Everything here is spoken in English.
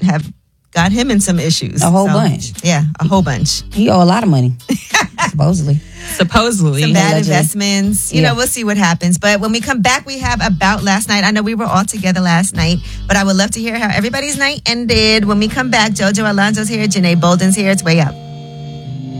have got him in some issues. A whole bunch. Yeah, a whole bunch. He owe a lot of money, supposedly. Some bad investments. You know, we'll see what happens. But when we come back, we have About Last Night. I know we were all together last night, but I would love to hear how everybody's night ended. When we come back, Jojo Alonzo's here, Janae Bolden's here. It's Way Up.